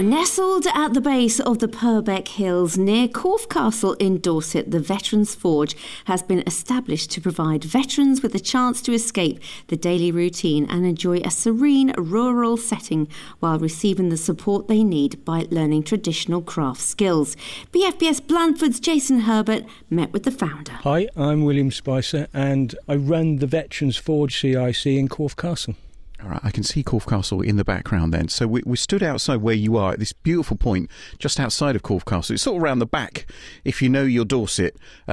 Nestled at the base of the Purbeck Hills near Corfe Castle in Dorset, the Veterans Forge has been established to provide veterans with a chance to escape the daily routine and enjoy a serene rural setting while receiving the support they need by learning traditional craft skills. BFBS Blandford's Jason Herbert met with the founder. Hi, I'm William Spicer and I run the Veterans Forge CIC in Corfe Castle. All right, I can see Corfe Castle in the background then. So we stood outside where you are at this beautiful point just outside of Corfe Castle. It's sort of around the back if you know your Dorset.